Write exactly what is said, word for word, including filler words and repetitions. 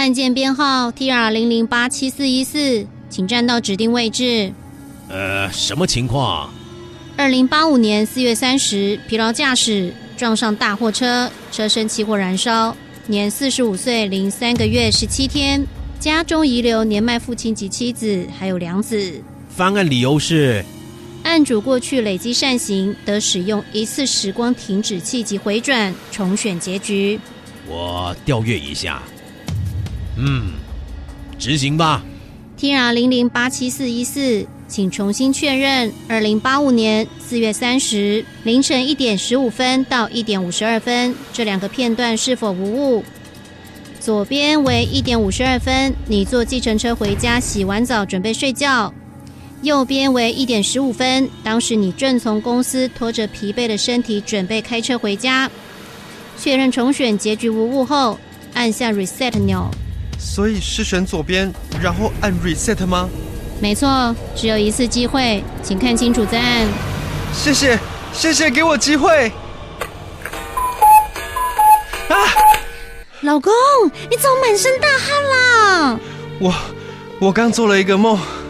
案件编号 T R 零零八七四一四，请站到指定位置。 呃，什么情况？ 二零八五年四月三十，疲劳驾驶撞上大货车，车身起火燃烧，年四十五岁零三个月十七天，家中遗留年迈父亲及妻子，还有两子。 翻案理由是， 案主过去累积善行，得使用一次时光停止器及回转重选结局。 我调阅一下。嗯，执行吧。 T R 零零八七四一四，请重新确认二零八五年四月三十凌晨一点十五分到一点五十二分这两个片段是否无误。左边为一点五十二分，你坐计程车回家，洗完澡准备睡觉。右边为一点十五分，当时你正从公司拖着疲惫的身体准备开车回家。确认重选结局无误后，按下 reset 钮。 所以是选左边，然后按 reset 吗？ 没错，只有一次机会，请看清楚再按。 谢谢，谢谢给我机会。啊！ 老公，你怎么满身大汗啦？ 我，我刚做了一个梦。